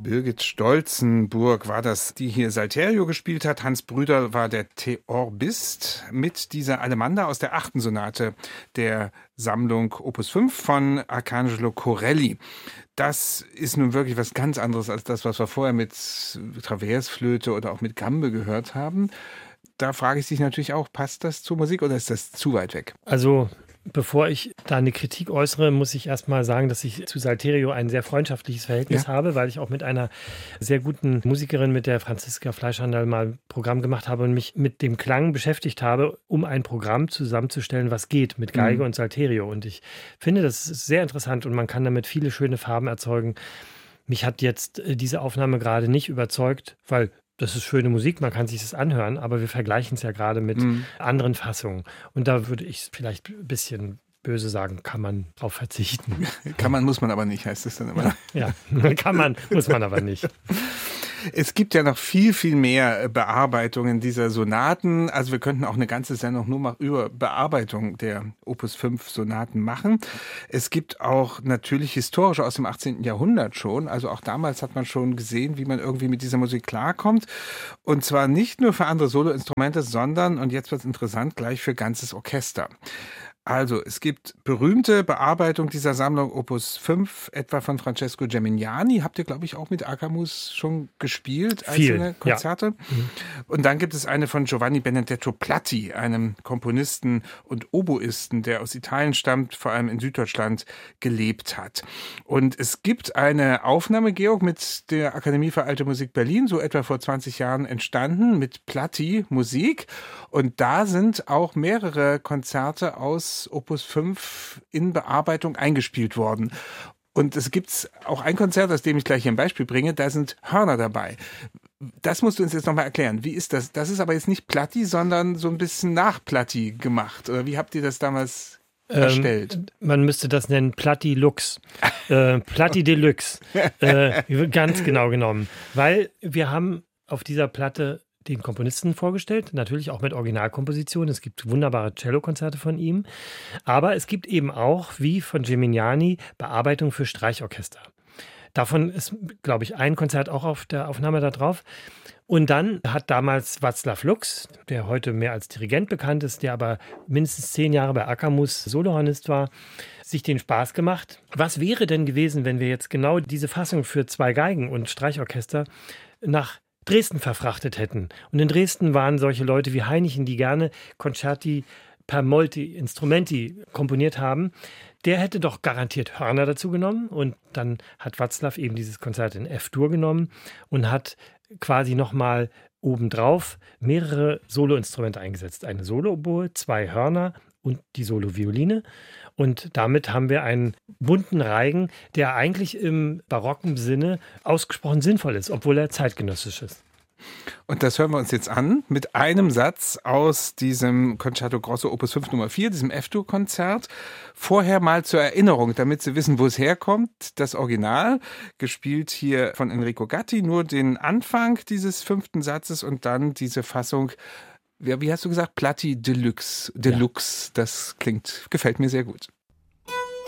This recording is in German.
Birgit Stolzenburg war das, die hier Salterio gespielt hat. Hans Brüder war der Theorbist mit dieser Allemanda aus der 8. Sonate der Sammlung Opus 5 von Arcangelo Corelli. Das ist nun wirklich was ganz anderes als das, was wir vorher mit Traversflöte oder auch mit Gambe gehört haben. Da frage ich dich natürlich auch, passt das zur Musik oder ist das zu weit weg? Also, bevor ich da eine Kritik äußere, muss ich erstmal sagen, dass ich zu Salterio ein sehr freundschaftliches Verhältnis habe, weil ich auch mit einer sehr guten Musikerin, mit der Franziska Fleischhandel, mal ein Programm gemacht habe und mich mit dem Klang beschäftigt habe, um ein Programm zusammenzustellen, was geht mit Geige und Salterio. Und ich finde, das ist sehr interessant und man kann damit viele schöne Farben erzeugen. Mich hat jetzt diese Aufnahme gerade nicht überzeugt, weil das ist schöne Musik, man kann sich das anhören, aber wir vergleichen es ja gerade mit anderen Fassungen. Und da würde ich vielleicht ein bisschen böse sagen, kann man drauf verzichten. Kann man, muss man aber nicht, heißt es dann immer. Ja, kann man, muss man aber nicht. Es gibt ja noch viel, viel mehr Bearbeitungen dieser Sonaten. Also wir könnten auch eine ganze Sendung nur mal über Bearbeitung der Opus 5 Sonaten machen. Es gibt auch natürlich historische aus dem 18. Jahrhundert schon. Also auch damals hat man schon gesehen, wie man irgendwie mit dieser Musik klarkommt. Und zwar nicht nur für andere Soloinstrumente, sondern, und jetzt wird es interessant, gleich für ganzes Orchester. Also, es gibt berühmte Bearbeitung dieser Sammlung Opus 5, etwa von Francesco Gemignani. Habt ihr, glaube ich, auch mit Akamus schon gespielt, einzelne Konzerte? Ja. Und dann gibt es eine von Giovanni Benedetto Platti, einem Komponisten und Oboisten, der aus Italien stammt, vor allem in Süddeutschland gelebt hat. Und es gibt eine Aufnahme, Georg, mit der Akademie für Alte Musik Berlin, so etwa vor 20 Jahren entstanden, mit Platti Musik. Und da sind auch mehrere Konzerte aus Opus 5 in Bearbeitung eingespielt worden. Und es gibt auch ein Konzert, aus dem ich gleich hier ein Beispiel bringe, da sind Hörner dabei. Das musst du uns jetzt nochmal erklären. Wie ist das? Das ist aber jetzt nicht Platti, sondern so ein bisschen nach Platti gemacht. Oder wie habt ihr das damals erstellt? Man müsste das nennen Platti Lux. Platti Deluxe. Ganz genau genommen. Weil wir haben auf dieser Platte den Komponisten vorgestellt, natürlich auch mit Originalkompositionen. Es gibt wunderbare Cellokonzerte von ihm. Aber es gibt eben auch, wie von Gemignani, Bearbeitung für Streichorchester. Davon ist, glaube ich, ein Konzert auch auf der Aufnahme da drauf. Und dann hat damals Václav Lux, der heute mehr als Dirigent bekannt ist, der aber mindestens 10 Jahre bei Akamus Solohornist war, sich den Spaß gemacht. Was wäre denn gewesen, wenn wir jetzt genau diese Fassung für 2 Geigen und Streichorchester nach Dresden verfrachtet hätten? Und in Dresden waren solche Leute wie Heinichen, die gerne Concerti per Molti Instrumenti komponiert haben. Der hätte doch garantiert Hörner dazu genommen. Und dann hat Václav eben dieses Konzert in F-Dur genommen und hat quasi nochmal obendrauf mehrere Soloinstrumente eingesetzt. Eine Solo-Oboe, 2 Hörner und die Solo-Violine. Und damit haben wir einen bunten Reigen, der eigentlich im barocken Sinne ausgesprochen sinnvoll ist, obwohl er zeitgenössisch ist. Und das hören wir uns jetzt an mit einem Satz aus diesem Concerto Grosso Opus 5 Nummer 4, diesem F-Dur-Konzert. Vorher mal zur Erinnerung, damit Sie wissen, wo es herkommt. Das Original, gespielt hier von Enrico Gatti, nur den Anfang dieses 5. Satzes und dann diese Fassung, wie hast du gesagt, Platti Deluxe. Deluxe, das gefällt mir sehr gut.